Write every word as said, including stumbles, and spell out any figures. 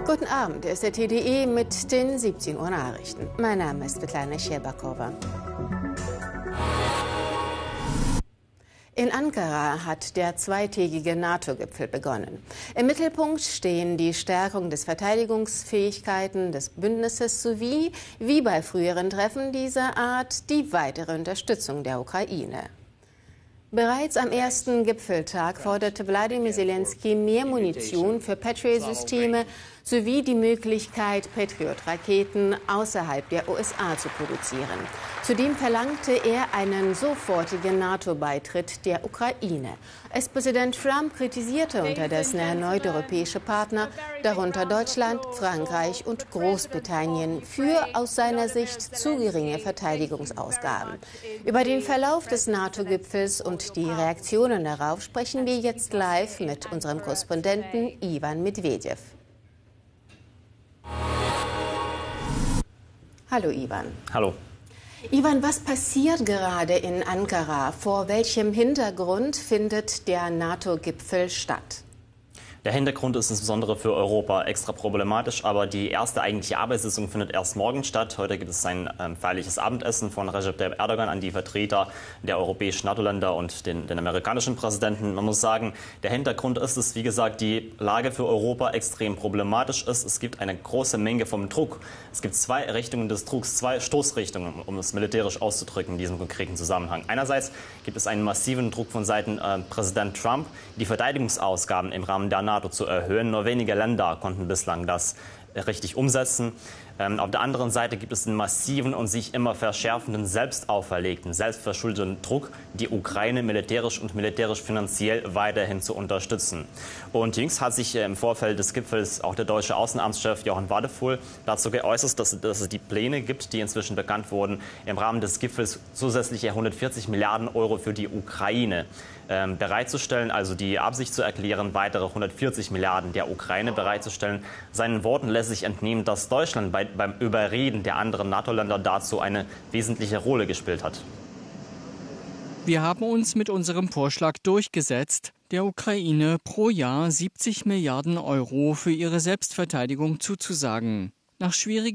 Guten Abend, hier ist der T D E mit den siebzehn Uhr Nachrichten. Mein Name ist Svetlana Scherbakova. In Ankara hat der zweitägige NATO-Gipfel begonnen. Im Mittelpunkt stehen die Stärkung des Verteidigungsfähigkeiten des Bündnisses sowie, wie bei früheren Treffen dieser Art, die weitere Unterstützung der Ukraine. Bereits am ersten Gipfeltag forderte Wladimir Zelensky mehr Munition für Patriot-Systeme sowie die Möglichkeit, Patriot-Raketen außerhalb der U S A zu produzieren. Zudem verlangte er einen sofortigen NATO-Beitritt der Ukraine. US-Präsident Trump kritisierte unterdessen erneut europäische Partner, darunter Deutschland, Frankreich und Großbritannien, für aus seiner Sicht zu geringe Verteidigungsausgaben. Über den Verlauf des NATO-Gipfels und die Reaktionen darauf sprechen wir jetzt live mit unserem Korrespondenten Ivan Medvedev. Hallo Ivan. Hallo. Ivan, was passiert gerade in Ankara? Vor welchem Hintergrund findet der NATO-Gipfel statt? Der Hintergrund ist insbesondere für Europa extra problematisch, aber die erste eigentliche Arbeitssitzung findet erst morgen statt. Heute gibt es ein ähm, feierliches Abendessen von Recep Tayyip Erdogan an die Vertreter der europäischen NATO-Länder und den, den amerikanischen Präsidenten. Man muss sagen, der Hintergrund ist, dass, wie gesagt, die Lage für Europa extrem problematisch ist. Es gibt eine große Menge vom Druck. Es gibt zwei Richtungen des Drucks, zwei Stoßrichtungen, um es militärisch auszudrücken in diesem konkreten Zusammenhang. Einerseits gibt es einen massiven Druck von Seiten äh, Präsident Trump, die Verteidigungsausgaben im Rahmen der NATO zu erhöhen. Nur wenige Länder konnten bislang das richtig umsetzen. Ähm, auf der anderen Seite gibt es einen massiven und sich immer verschärfenden, selbst auferlegten, selbstverschuldeten Druck, die Ukraine militärisch und militärisch finanziell weiterhin zu unterstützen. Und jüngst hat sich im Vorfeld des Gipfels auch der deutsche Außenamtschef Johann Wadephul dazu geäußert, dass, dass es die Pläne gibt, die inzwischen bekannt wurden, im Rahmen des Gipfels zusätzliche hundertvierzig Milliarden Euro für die Ukraine ähm, bereitzustellen, also die Absicht zu erklären, weitere hundertvierzig Milliarden der Ukraine bereitzustellen. Seinen Worten lässt sich entnehmen, dass Deutschland bei, beim Überreden der anderen NATO-Länder dazu eine wesentliche Rolle gespielt hat. Wir haben uns mit unserem Vorschlag durchgesetzt, der Ukraine pro Jahr siebzig Milliarden Euro für ihre Selbstverteidigung zuzusagen. Nach schwierigen